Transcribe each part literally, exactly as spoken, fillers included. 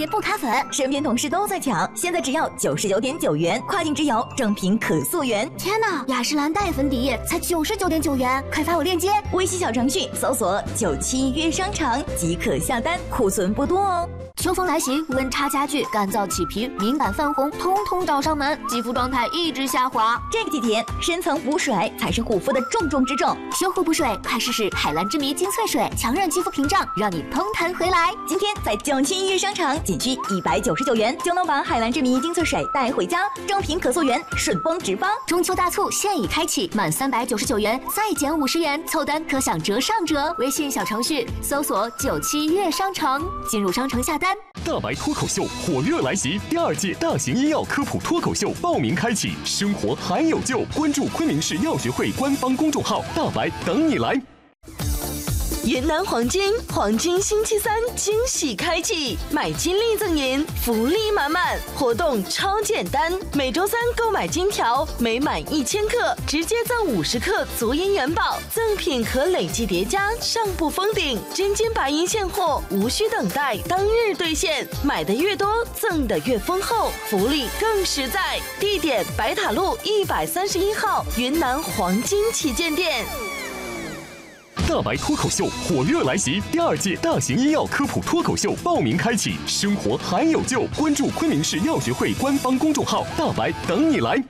铁不卡粉，身边同事都在抢，现在只要九十九点九元，跨境直邮，正品可溯源。 天哪，雅诗兰黛粉底才九十九点九元，快发我链接！ 微信小程序搜索九七约商场即可下单，库存不多哦。 秋风来袭，温差加剧，干燥起皮，敏感泛红，通通找上门，肌肤状态一直下滑。 这个季节，深层补水才是护肤的重中之重。 修护补水，快试试海蓝之谜精粹水，强韧肌肤屏障，让你嘭弹回来。 今天在九七约商场，仅需一百九十九元就能把海蓝之谜精粹水带回家，正品可溯源，顺丰直发。 中秋大促现已开启，满三百九十九元再减五十元，凑单可享折上折。微信小程序搜索九七约商城，进入商城下单。 大白脱口秀火热来袭，第二届大型医药科普脱口秀报名开启，生活还有救，关注昆明市药学会官方公众号，大白等你来。 云南黄金黄金星期三惊喜开启，买金立赠银，福利满满，活动超简单，每周三购买金条，每满一千克直接赠五十克足银元宝，赠品可累计叠加，上不封顶，真金白银现货，无需等待，当日兑现，买的越多赠的越丰厚，福利更实在。地点白塔路一百三十一号云南黄金旗舰店。 大白脱口秀火热来袭，第二届大型医药科普脱口秀报名开启，生活还有救，关注昆明市药学会官方公众号，大白等你来。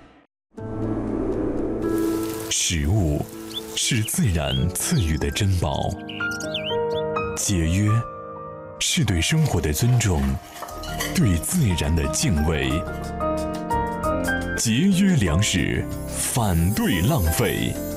食物是自然赐予的珍宝，节约是对生活的尊重，对自然的敬畏。节约粮食，反对浪费。